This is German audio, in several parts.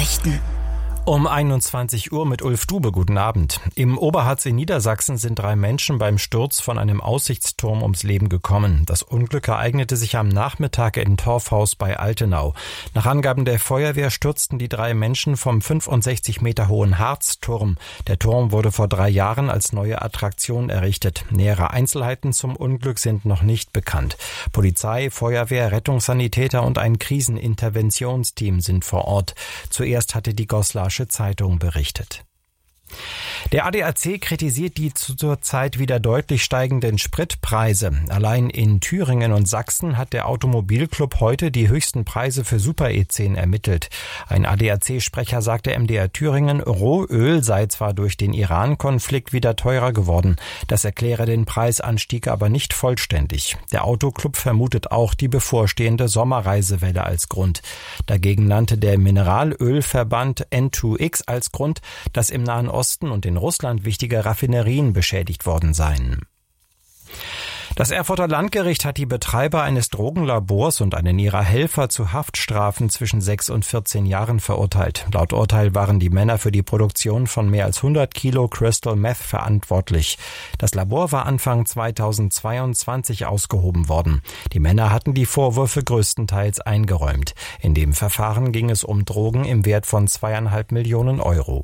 Nachrichten. Um 21 Uhr mit Ulf Dube, guten Abend. Im Oberharz in Niedersachsen sind 3 Menschen beim Sturz von einem Aussichtsturm ums Leben gekommen. Das Unglück ereignete sich am Nachmittag in Torfhaus bei Altenau. Nach Angaben der Feuerwehr stürzten die 3 Menschen vom 65 Meter hohen Harzturm. Der Turm wurde vor 3 Jahren als neue Attraktion errichtet. Nähere Einzelheiten zum Unglück sind noch nicht bekannt. Polizei, Feuerwehr, Rettungssanitäter und ein Kriseninterventionsteam sind vor Ort. Zuerst hatte die Goslar Zeitung berichtet. Der ADAC kritisiert die zurzeit wieder deutlich steigenden Spritpreise. Allein in Thüringen und Sachsen hat der Automobilclub heute die höchsten Preise für Super-E10 ermittelt. Ein ADAC-Sprecher sagte MDR Thüringen, Rohöl sei zwar durch den Iran-Konflikt wieder teurer geworden. Das erkläre den Preisanstieg aber nicht vollständig. Der Autoclub vermutet auch die bevorstehende Sommerreisewelle als Grund. Dagegen nannte der Mineralölverband N2X als Grund, dass im Nahen Osten und in Russland wichtige Raffinerien beschädigt worden seien. Das Erfurter Landgericht hat die Betreiber eines Drogenlabors und einen ihrer Helfer zu Haftstrafen zwischen 6 und 14 Jahren verurteilt. Laut Urteil waren die Männer für die Produktion von mehr als 100 Kilo Crystal Meth verantwortlich. Das Labor war Anfang 2022 ausgehoben worden. Die Männer hatten die Vorwürfe größtenteils eingeräumt. In dem Verfahren ging es um Drogen im Wert von 2,5 Millionen Euro.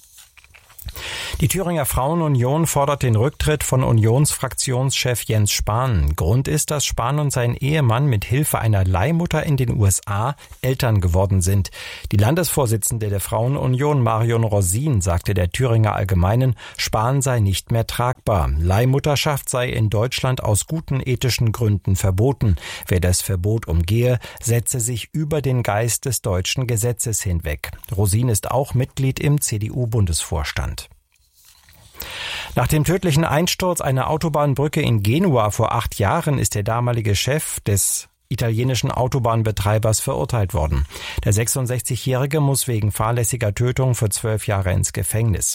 Die Thüringer Frauenunion fordert den Rücktritt von Unionsfraktionschef Jens Spahn. Grund ist, dass Spahn und sein Ehemann mit Hilfe einer Leihmutter in den USA Eltern geworden sind. Die Landesvorsitzende der Frauenunion, Marion Rosin, sagte der Thüringer Allgemeinen, Spahn sei nicht mehr tragbar. Leihmutterschaft sei in Deutschland aus guten ethischen Gründen verboten. Wer das Verbot umgehe, setze sich über den Geist des deutschen Gesetzes hinweg. Rosin ist auch Mitglied im CDU-Bundesvorstand. Nach dem tödlichen Einsturz einer Autobahnbrücke in Genua vor 8 Jahren ist der damalige Chef des italienischen Autobahnbetreibers verurteilt worden. Der 66-Jährige muss wegen fahrlässiger Tötung für 12 Jahre ins Gefängnis.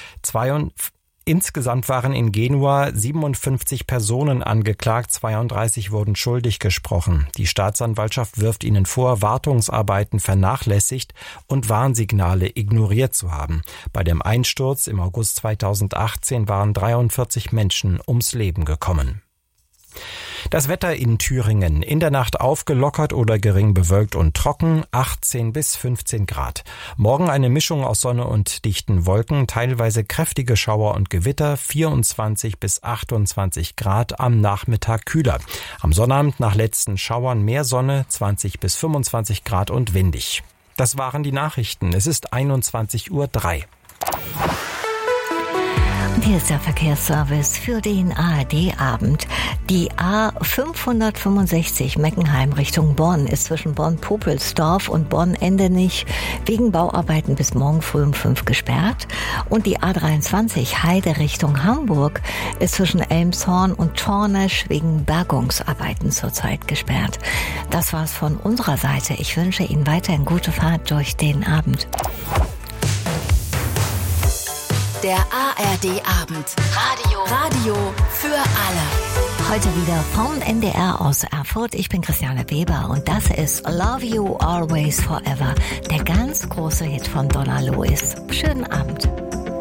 Insgesamt waren in Genua 57 Personen angeklagt, 32 wurden schuldig gesprochen. Die Staatsanwaltschaft wirft ihnen vor, Wartungsarbeiten vernachlässigt und Warnsignale ignoriert zu haben. Bei dem Einsturz im August 2018 waren 43 Menschen ums Leben gekommen. Das Wetter in Thüringen. In der Nacht aufgelockert oder gering bewölkt und trocken, 18 bis 15 Grad. Morgen eine Mischung aus Sonne und dichten Wolken, teilweise kräftige Schauer und Gewitter, 24 bis 28 Grad, am Nachmittag kühler. Am Sonnabend nach letzten Schauern mehr Sonne, 20 bis 25 Grad und windig. Das waren die Nachrichten. Es ist 21:03 Uhr. Hier ist der Verkehrsservice für den ARD-Abend. Die A565 Meckenheim Richtung Bonn ist zwischen Bonn-Popelsdorf und Bonn-Endenich wegen Bauarbeiten bis morgen früh um 5 gesperrt. Und die A23 Heide Richtung Hamburg ist zwischen Elmshorn und Tornesch wegen Bergungsarbeiten zurzeit gesperrt. Das war's von unserer Seite. Ich wünsche Ihnen weiterhin gute Fahrt durch den Abend. Der ARD-Abend. Radio für alle. Heute wieder vom NDR aus Erfurt. Ich bin Christiane Weber und das ist Love You Always Forever, der ganz große Hit von Donna Lois. Schönen Abend.